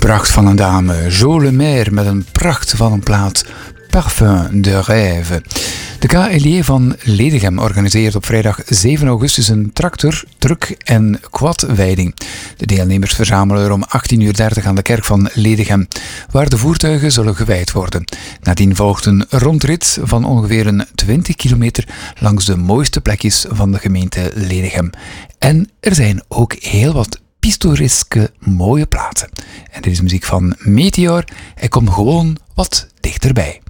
pracht van een dame, Jo Le Maire met een pracht van een plaat, Parfum de Rêve. De KLJ van Ledegem organiseert op vrijdag 7 augustus een tractor, truck en quadwijding. De deelnemers verzamelen er om 18:30 uur aan de kerk van Ledegem, waar de voertuigen zullen gewijd worden. Nadien volgt een rondrit van ongeveer een 20 kilometer langs de mooiste plekjes van de gemeente Ledegem. En er zijn ook heel wat pittoreske mooie plaatsen. En dit is muziek van Meteor. Hij komt gewoon wat dichterbij.